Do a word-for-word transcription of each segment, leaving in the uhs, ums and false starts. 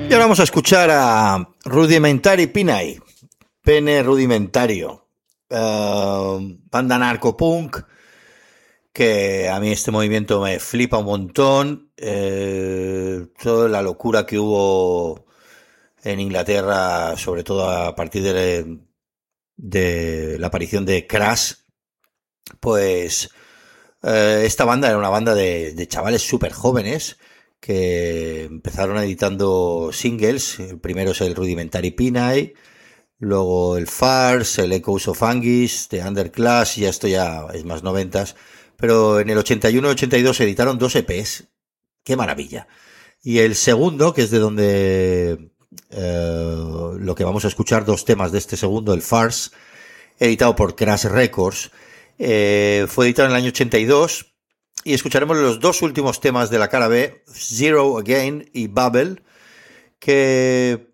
Y ahora vamos a escuchar a Rudimentary Pinae, Pene Rudimentario, uh, banda narcopunk, que a mí este movimiento me flipa un montón. Eh, toda la locura que hubo en Inglaterra, sobre todo a partir de, de la aparición de Crash, pues eh, esta banda era una banda de, de chavales súper jóvenes que empezaron editando singles. El primero es el Rudimentary Pinae, luego el Farce, el Echoes of Anguish, The Underclass, y ya esto ya es más noventas. Pero en el ochenta y uno ochenta y dos editaron dos E Pes. ¡Qué maravilla! Y el segundo, que es de donde eh, lo que vamos a escuchar, dos temas de este segundo, el Farce, editado por Crash Records, eh, fue editado en el año ochenta y dos, y escucharemos los dos últimos temas de la cara B, Zero Again y Bubble, que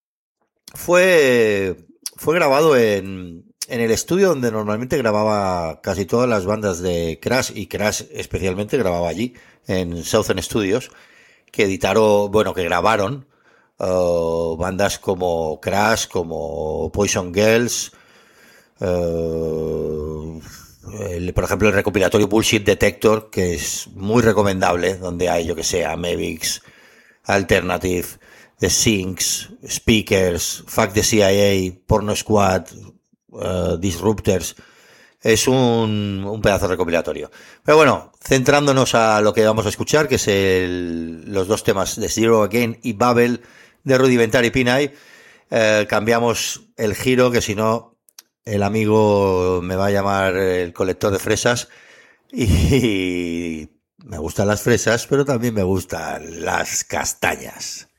fue, fue grabado en, en el estudio donde normalmente grababa casi todas las bandas de Crash, y Crash especialmente grababa allí, en Southern Studios, que editaron, bueno, que grabaron uh, bandas como Crash, como Poison Girls, uh, el, por ejemplo el recopilatorio Bullshit Detector, que es muy recomendable, donde hay, yo que sé, Amebix, Alternative, The Sinks, Speakers, Fuck the C I A, Porno Squad, uh, Disruptors. Es un, un pedazo recopilatorio. Pero bueno, centrándonos a lo que vamos a escuchar, que es el, los dos temas de Zero Again y Bubble de Rudimentary Pinae, eh, cambiamos el giro, que si no el amigo me va a llamar el colector de fresas, y, y me gustan las fresas, pero también me gustan las castañas.